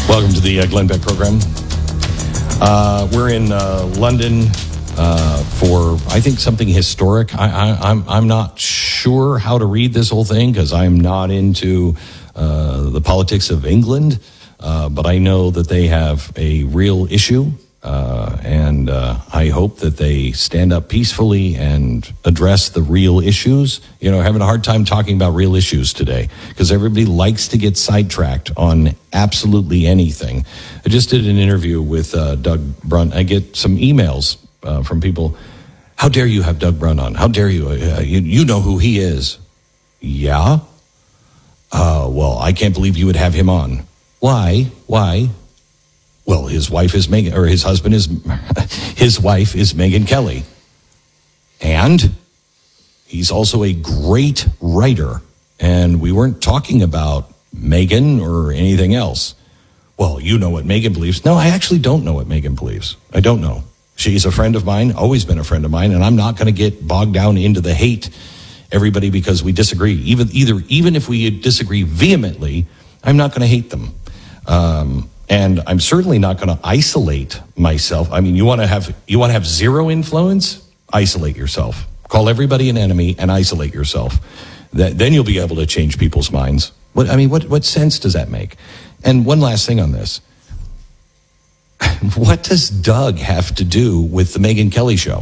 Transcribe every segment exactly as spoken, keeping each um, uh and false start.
Welcome to the uh, Glenn Beck program. Uh, we're in uh, London uh, for, I think, something historic. I, I, I'm I'm not sure how to read this whole thing because I'm not into uh, the politics of England, uh, but I know that they have a real issue, uh, and uh, I hope that they stand up peacefully and address the real issues. You know, having a hard time talking about real issues today because everybody likes to get sidetracked on absolutely anything. I just did an interview with uh, Doug Brunt. I get some emails uh, from people. How dare you have Doug Brunt on? How dare you? Uh, you? You know who he is. Yeah? Uh, well, I can't believe you would have him on. Why? Why? Well, his wife is Megan, or his husband is, his wife is Megyn Kelly. And he's also a great writer. And we weren't talking about Megyn or anything else. Well, you know what Megyn believes. No, I actually don't know what Megyn believes. I don't know. She's a friend of mine, always been a friend of mine, and I'm not going to get bogged down into the hate everybody because we disagree. Even either even if we disagree vehemently, I'm not going to hate them. Um, and I'm certainly not going to isolate myself. I mean, you want to have you want to have zero influence? Isolate yourself. Call everybody an enemy and isolate yourself. That, then you'll be able to change people's minds. What I mean, what what sense does that make? And one last thing on this. What does Doug have to do with the Megyn Kelly show?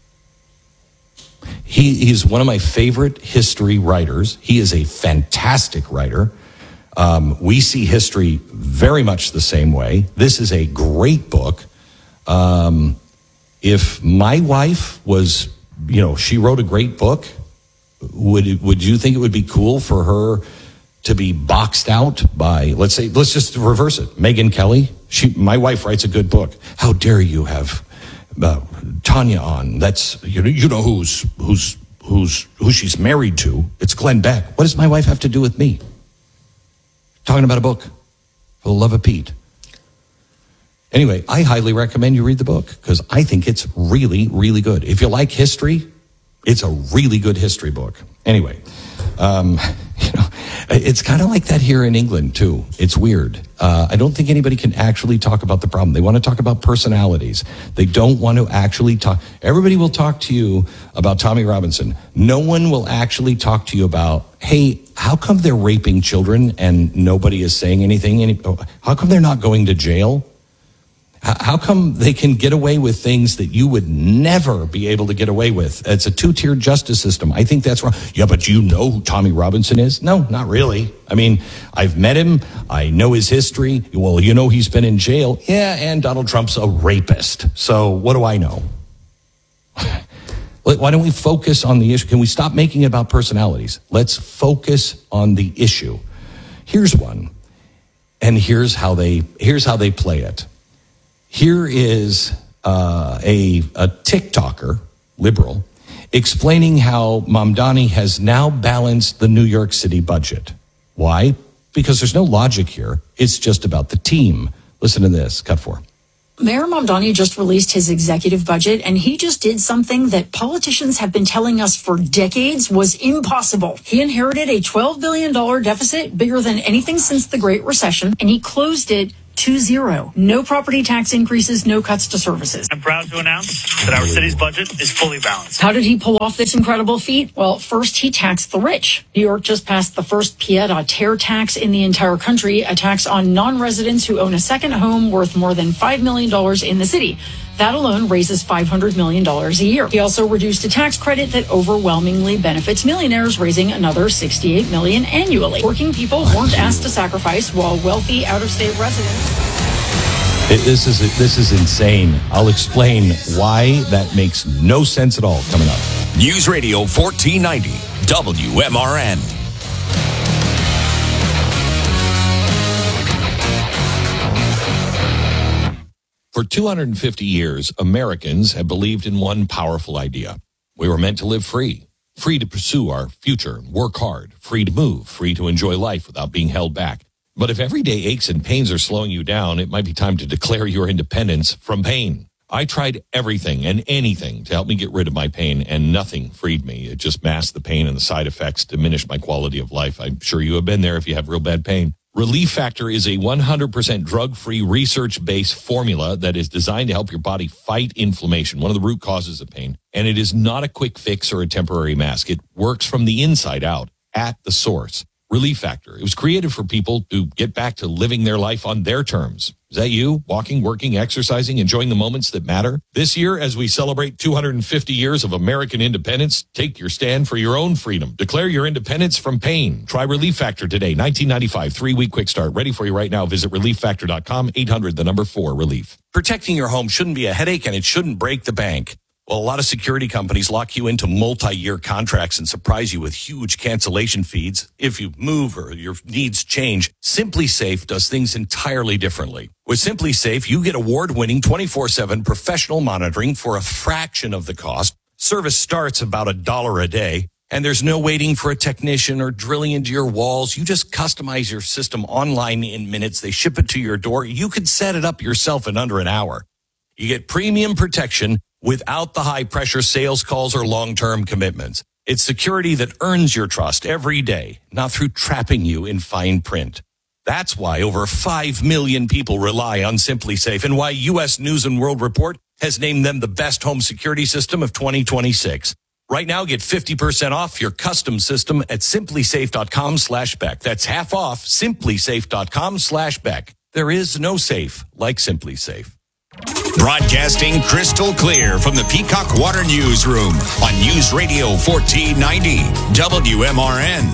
He, he's one of my favorite history writers. He is a fantastic writer. Um, we see history very much the same way. This is a great book. Um, if my wife was, you know, she wrote a great book, would it, would you think it would be cool for her to be boxed out by, let's say, let's just reverse it. Megyn Kelly, she, my wife writes a good book. How dare you have uh, Tanya on? That's, you know, you know who's, who's, who's, who she's married to. It's Glenn Beck. What does my wife have to do with me? Talking about a book, For the Love of Pete. Anyway, I highly recommend you read the book because I think it's really, really good. If you like history, it's a really good history book. Anyway, um, you know, it's kind of like that here in England, too. It's weird. Uh, I don't think anybody can actually talk about the problem. They want to talk about personalities. They don't want to actually talk. Everybody will talk to you about Tommy Robinson. No one will actually talk to you about, hey, how come they're raping children and nobody is saying anything? Any, how come they're not going to jail? How come they can get away with things that you would never be able to get away with? It's a two-tiered justice system. I think that's wrong. Yeah, but you know who Tommy Robinson is? No, not really. I mean, I've met him. I know his history. Well, you know he's been in jail. Yeah, and Donald Trump's a rapist. So what do I know? Why don't we focus on the issue? Can we stop making it about personalities? Let's focus on the issue. Here's one. And here's how they here's how they play it. Here is uh, a, a TikToker, liberal, explaining how Mamdani has now balanced the New York City budget. Why? Because there's no logic here. It's just about the team. Listen to this. Cut four. Mayor Mamdani just released his executive budget, and he just did something that politicians have been telling us for decades was impossible. He inherited a twelve billion dollars deficit, bigger than anything since the Great Recession, and he closed it to zero. No property tax increases, no cuts to services. I'm proud to announce that our city's budget is fully balanced. How did he pull off this incredible feat? Well, first, he taxed the rich. New York just passed the first pied-à-terre tax in the entire country, a tax on non-residents who own a second home worth more than five million dollars in the city. That alone raises five hundred million dollars a year. He also reduced a tax credit that overwhelmingly benefits millionaires, raising another sixty-eight million dollars annually. Working people weren't asked to sacrifice, while wealthy out-of-state residents... It, this is this is insane. I'll explain why that makes no sense at all coming up. News Radio fourteen ninety, W M R N. For two hundred fifty years, Americans have believed in one powerful idea. We were meant to live free, free to pursue our future, work hard, free to move, free to enjoy life without being held back. But if everyday aches and pains are slowing you down, it might be time to declare your independence from pain. I tried everything and anything to help me get rid of my pain, and nothing freed me. It just masked the pain, and the side effects diminished my quality of life. I'm sure you have been there if you have real bad pain. Relief Factor is a one hundred percent drug-free, research-based formula that is designed to help your body fight inflammation, one of the root causes of pain. And it is not a quick fix or a temporary mask. It works from the inside out at the source. Relief Factor. It was created for people to get back to living their life on their terms. Is that you? Walking, working, exercising, enjoying the moments that matter? This year, as we celebrate two hundred fifty years of American independence, take your stand for your own freedom. Declare your independence from pain. Try Relief Factor today. nineteen ninety-five, three-week quick start. Ready for you right now. Visit relief factor dot com, eight hundred, the number four, relief. Protecting your home shouldn't be a headache, and it shouldn't break the bank. Well, a lot of security companies lock you into multi-year contracts and surprise you with huge cancellation fees if you move or your needs change. SimpliSafe does things entirely differently. With SimpliSafe, you get award-winning twenty-four seven professional monitoring for a fraction of the cost. Service starts about a dollar a day, and there's no waiting for a technician or drilling into your walls. You just customize your system online in minutes. They ship it to your door. You can set it up yourself in under an hour. You get premium protection without the high-pressure sales calls or long-term commitments. It's security that earns your trust every day, not through trapping you in fine print. That's why over five million people rely on SimpliSafe and why U S News and World Report has named them the best home security system of twenty twenty-six. Right now, get fifty percent off your custom system at simplysafe dot com slash Beck. That's half off, simplysafe dot com slash Beck. There is no safe like SimpliSafe. Broadcasting crystal clear from the Peacock Water Newsroom on News Radio fourteen ninety W M R N.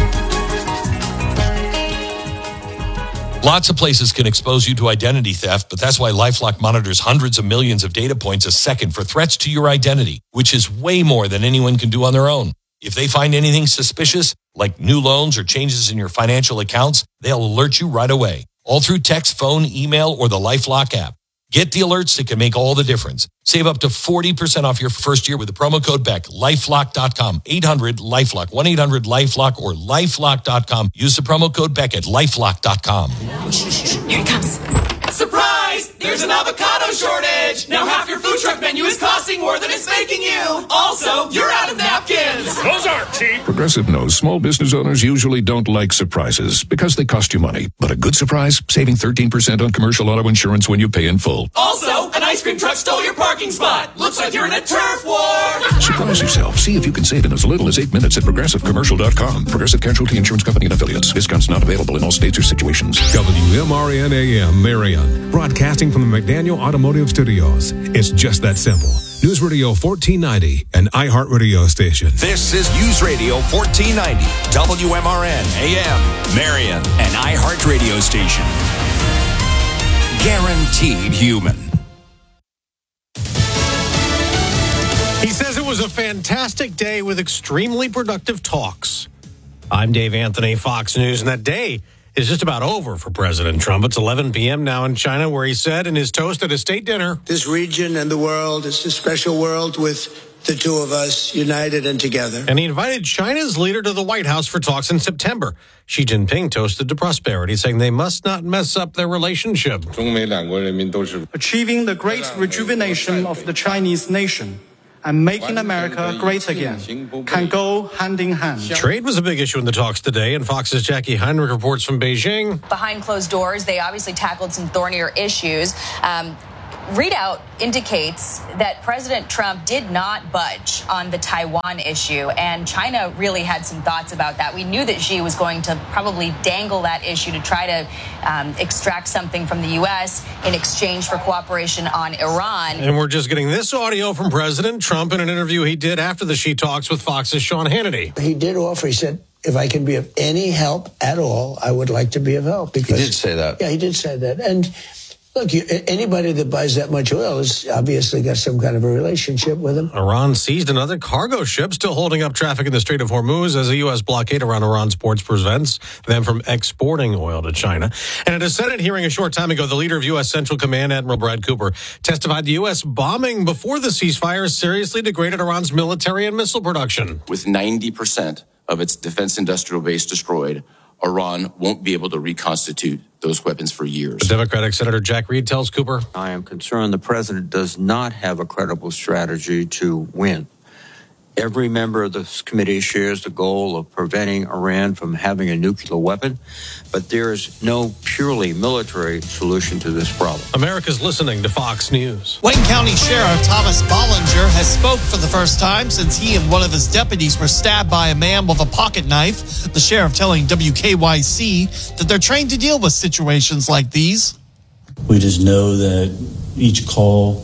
Lots of places can expose you to identity theft, but that's why LifeLock monitors hundreds of millions of data points a second for threats to your identity, which is way more than anyone can do on their own. If they find anything suspicious, like new loans or changes in your financial accounts, they'll alert you right away, all through text, phone, email, or the LifeLock app. Get the alerts that can make all the difference. Save up to forty percent off your first year with the promo code Beck. lifelock dot com, eight hundred LifeLock, one eight hundred LifeLock, or lifelock dot com. Use the promo code Beck at lifelock dot com. Here it comes. Surprise! There's an avocado shortage! Now half your food truck menu is costing more than it's making you! Also, you're out of napkins! Those aren't cheap. Progressive knows small business owners usually don't like surprises because they cost you money. But a good surprise? Saving thirteen percent on commercial auto insurance when you pay in full. Also, an ice cream truck stole your parking spot! Looks like you're in a turf war! Surprise yourself. See if you can save in as little as eight minutes at progressive commercial dot com. Progressive Casualty Insurance Company and Affiliates. Discounts not available in all states or situations. W M R N A M Marion, broadcasting from the McDaniel Automotive Studios. It's just that simple. News Radio fourteen ninety, an iHeartRadio station. This is News Radio fourteen ninety W M R N A M Marion, an iHeartRadio station. Guaranteed human. He says it was a fantastic day with extremely productive talks. I'm Dave Anthony, Fox News, and that day is just about over for President Trump. It's eleven p.m. now in China, where he said in his toast at a state dinner, "This region and the world is a special world with the two of us united and together." And he invited China's leader to the White House for talks in September. Xi Jinping toasted to prosperity, saying they must not mess up their relationship. Achieving the great rejuvenation of the Chinese nation and making America great again can go hand in hand. Trade was a big issue in the talks today, and Fox's Jackie Heinrich reports from Beijing. Behind closed doors, they obviously tackled some thornier issues. Um, Readout indicates that President Trump did not budge on the Taiwan issue, and China really had some thoughts about that. We knew that Xi was going to probably dangle that issue to try to um, extract something from the U S in exchange for cooperation on Iran. And we're just getting this audio from President Trump in an interview he did after the Xi talks with Fox's Sean Hannity. He did offer, he said, if I can be of any help at all, I would like to be of help. Because, he did say that. Yeah, he did say that. And look, you, anybody that buys that much oil has obviously got some kind of a relationship with him. Iran seized another cargo ship, still holding up traffic in the Strait of Hormuz as a U S blockade around Iran's ports prevents them from exporting oil to China. And at a Senate hearing a short time ago, the leader of U S Central Command, Admiral Brad Cooper, testified the U S bombing before the ceasefire seriously degraded Iran's military and missile production. With ninety percent of its defense industrial base destroyed, Iran won't be able to reconstitute those weapons for years. Democratic Senator Jack Reed tells Cooper, I am concerned the president does not have a credible strategy to win. Every member of this committee shares the goal of preventing Iran from having a nuclear weapon, but there is no purely military solution to this problem. America's listening to Fox News. Wayne County Sheriff Thomas Bollinger has spoke for the first time since he and one of his deputies were stabbed by a man with a pocket knife. The sheriff telling W K Y C that they're trained to deal with situations like these. We just know that each call,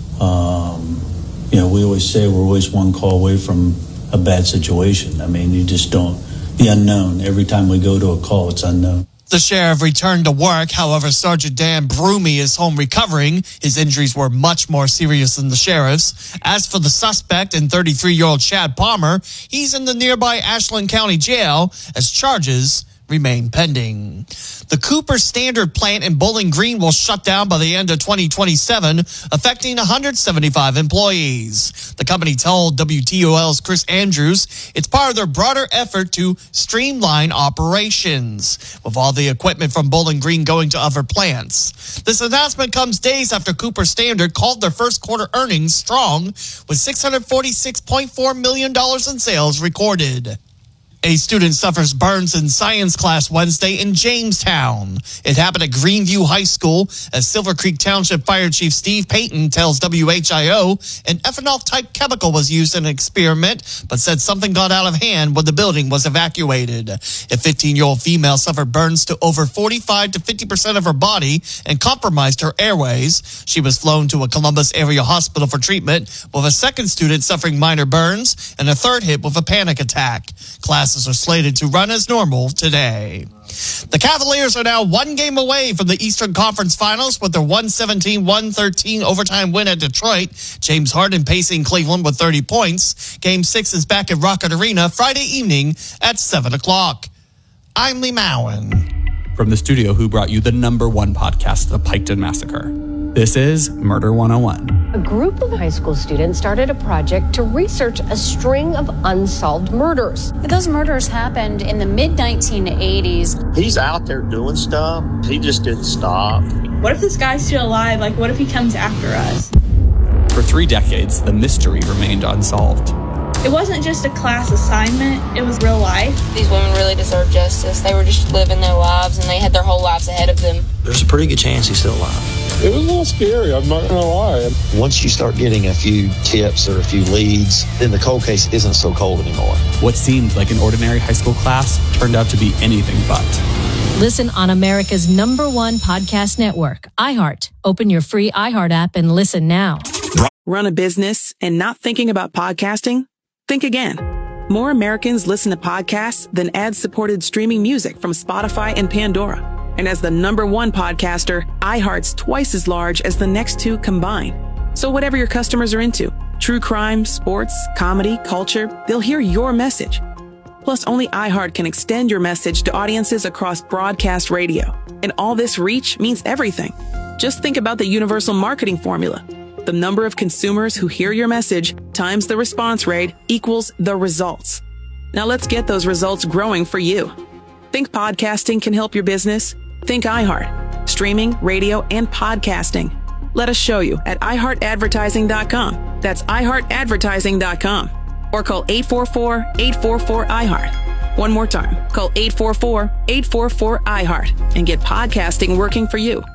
um, you know, we always say we're always one call away from a bad situation. I mean, you just don't, the unknown. Every time we go to a call, it's unknown. The sheriff returned to work. However, Sergeant Dan Broomy is home recovering. His injuries were much more serious than the sheriff's. As for the suspect and thirty-three-year-old Chad Palmer, he's in the nearby Ashland County Jail as charges remain pending. The Cooper Standard plant in Bowling Green will shut down by the end of twenty twenty-seven, affecting one hundred seventy-five employees. The company told W T O L's Chris Andrews it's part of their broader effort to streamline operations, with all the equipment from Bowling Green going to other plants. This announcement comes days after Cooper Standard called their first quarter earnings strong, with six hundred forty-six point four million dollars in sales recorded. A student suffers burns in science class Wednesday in Jamestown. It happened at Greenview High School, as Silver Creek Township Fire Chief Steve Payton tells W H I O an ethanol-type chemical was used in an experiment, but said something got out of hand when the building was evacuated. A fifteen-year-old female suffered burns to over forty-five to fifty percent of her body and compromised her airways. She was flown to a Columbus area hospital for treatment, with a second student suffering minor burns and a third hit with a panic attack. Classes are slated to run as normal today. The Cavaliers are now one game away from the Eastern Conference Finals with their one seventeen one thirteen overtime win at Detroit. James Harden pacing Cleveland with thirty points. Game six is back at Rocket Arena Friday evening at seven o'clock. I'm Lee Mowen. From the studio who brought you the number one podcast, The Piketon Massacre. This is Murder one oh one. A group of high school students started a project to research a string of unsolved murders. Those murders happened in the mid nineteen eighties. He's out there doing stuff. He just didn't stop. What if this guy's still alive? Like, what if he comes after us? For three decades, the mystery remained unsolved. It wasn't just a class assignment, it was real life. These women really deserve justice. They were just living their lives and they had their whole lives ahead of them. There's a pretty good chance he's still alive. It was a little scary, I'm not gonna lie. Once you start getting a few tips or a few leads, then the cold case isn't so cold anymore. What seemed like an ordinary high school class turned out to be anything but. Listen on America's number one podcast network, iHeart. Open your free iHeart app and listen now. Run a business and not thinking about podcasting? Think again. More Americans listen to podcasts than ad-supported streaming music from Spotify and Pandora. And as the number one podcaster, iHeart's twice as large as the next two combined. So whatever your customers are into, true crime, sports, comedy, culture, they'll hear your message. Plus, only iHeart can extend your message to audiences across broadcast radio. And all this reach means everything. Just think about the universal marketing formula. The number of consumers who hear your message times the response rate equals the results. Now let's get those results growing for you. Think podcasting can help your business? Think iHeart. Streaming, radio, and podcasting. Let us show you at i heart advertising dot com. That's i heart advertising dot com. Or call eight four four, eight four four, I heart. One more time. Call eight four four, eight four four, I heart and get podcasting working for you.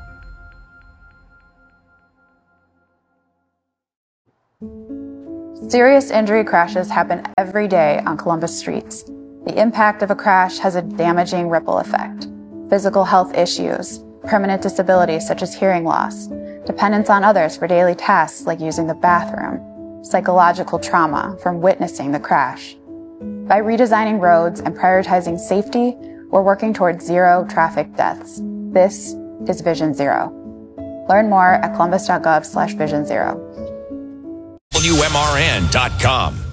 Serious injury crashes happen every day on Columbus streets. The impact of a crash has a damaging ripple effect. Physical health issues, permanent disabilities such as hearing loss, dependence on others for daily tasks like using the bathroom, psychological trauma from witnessing the crash. By redesigning roads and prioritizing safety, we're working towards zero traffic deaths. This is Vision Zero. Learn more at columbus dot gov slash vision zero. W M R N dot com.